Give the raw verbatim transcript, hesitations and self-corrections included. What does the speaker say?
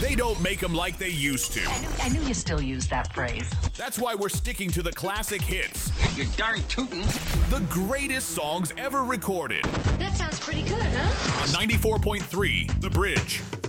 They don't make them like they used to. I knew, I knew you still use that phrase. That's why we're sticking to the classic hits. You're darn tootin'. The greatest songs ever recorded. That sounds pretty good, huh? On ninety-four point three, The Bridge.